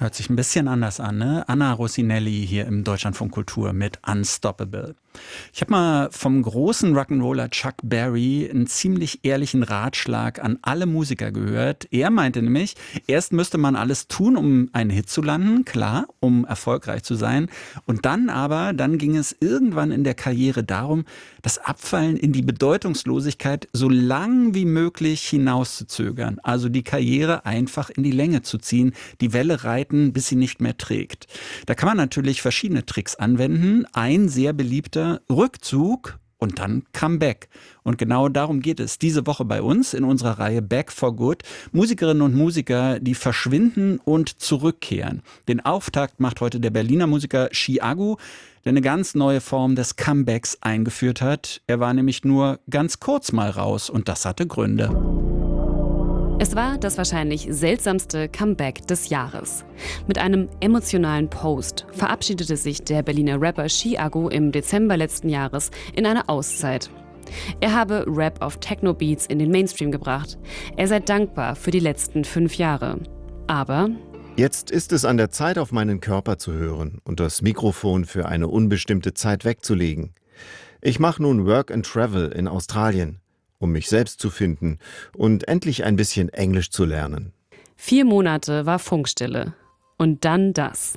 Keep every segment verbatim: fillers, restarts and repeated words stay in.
Hört sich ein bisschen anders an, ne? Anna Rossinelli hier im Deutschlandfunk Kultur mit Unstoppable. Ich habe mal vom großen Rock'n'Roller Chuck Berry einen ziemlich ehrlichen Ratschlag an alle Musiker gehört. Er meinte nämlich, erst müsste man alles tun, um einen Hit zu landen, klar, um erfolgreich zu sein. Und dann aber, dann ging es irgendwann in der Karriere darum, das Abfallen in die Bedeutungslosigkeit so lang wie möglich hinauszuzögern. Also die Karriere einfach in die Länge zu ziehen, die Welle reiten, bis sie nicht mehr trägt. Da kann man natürlich verschiedene Tricks anwenden. Ein sehr beliebter Rückzug und dann Comeback. Und genau darum geht es diese Woche bei uns in unserer Reihe Back for Good. Musikerinnen und Musiker, die verschwinden und zurückkehren. Den Auftakt macht heute der Berliner Musiker Chiago, der eine ganz neue Form des Comebacks eingeführt hat. Er war nämlich nur ganz kurz mal raus und das hatte Gründe. Es war das wahrscheinlich seltsamste Comeback des Jahres. Mit einem emotionalen Post verabschiedete sich der Berliner Rapper Chiago im Dezember letzten Jahres in eine Auszeit. Er habe Rap auf Techno-Beats in den Mainstream gebracht. Er sei dankbar für die letzten fünf Jahre. Aber jetzt ist es an der Zeit, auf meinen Körper zu hören und das Mikrofon für eine unbestimmte Zeit wegzulegen. Ich mache nun Work and Travel in Australien, um mich selbst zu finden und endlich ein bisschen Englisch zu lernen. Vier Monate war Funkstille. Und dann das.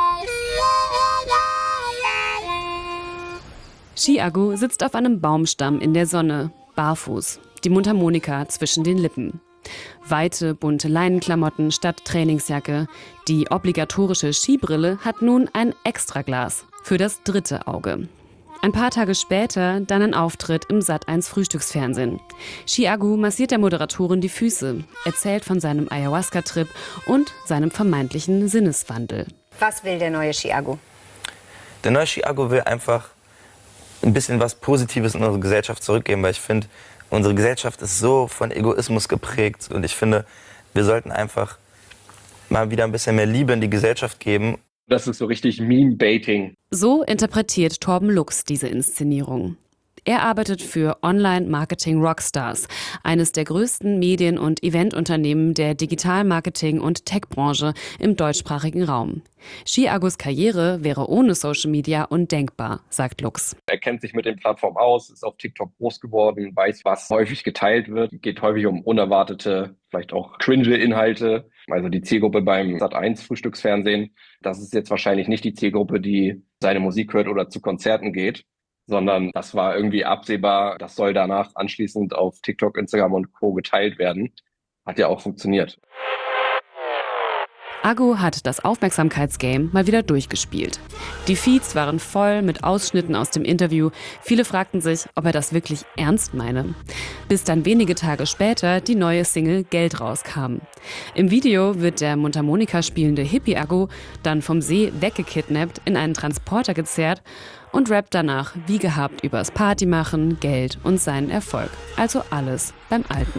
Chiago sitzt auf einem Baumstamm in der Sonne, barfuß, die Mundharmonika zwischen den Lippen. Weite, bunte Leinenklamotten statt Trainingsjacke. Die obligatorische Skibrille hat nun ein Extraglas für das dritte Auge. Ein paar Tage später dann ein Auftritt im Sat eins Frühstücksfernsehen. Chiago massiert der Moderatorin die Füße, erzählt von seinem Ayahuasca-Trip und seinem vermeintlichen Sinneswandel. Was will der neue Chiago? Der neue Chiago will einfach ein bisschen was Positives in unsere Gesellschaft zurückgeben, weil ich finde, unsere Gesellschaft ist so von Egoismus geprägt und ich finde, wir sollten einfach mal wieder ein bisschen mehr Liebe in die Gesellschaft geben. Das ist so richtig Meme-Baiting. So interpretiert Torben Lux diese Inszenierung. Er arbeitet für Online-Marketing-Rockstars, eines der größten Medien- und Eventunternehmen der Digital-Marketing- und Tech-Branche im deutschsprachigen Raum. Chiagos Karriere wäre ohne Social Media undenkbar, sagt Lux. Er kennt sich mit den Plattformen aus, ist auf TikTok groß geworden, weiß, was häufig geteilt wird. Es geht häufig um unerwartete, vielleicht auch cringe Inhalte. Also die Zielgruppe beim Sat eins Frühstücksfernsehen, das ist jetzt wahrscheinlich nicht die Zielgruppe, die seine Musik hört oder zu Konzerten geht, sondern das war irgendwie absehbar. Das soll danach anschließend auf TikTok, Instagram und Co. geteilt werden. Hat ja auch funktioniert. Ago hat das Aufmerksamkeitsgame mal wieder durchgespielt. Die Feeds waren voll mit Ausschnitten aus dem Interview. Viele fragten sich, ob er das wirklich ernst meine. Bis dann wenige Tage später die neue Single Geld rauskam. Im Video wird der Mundharmonika spielende Hippie Ago dann vom See weggekidnappt, in einen Transporter gezerrt und rappt danach wie gehabt übers Partymachen, Geld und seinen Erfolg. Also alles beim Alten.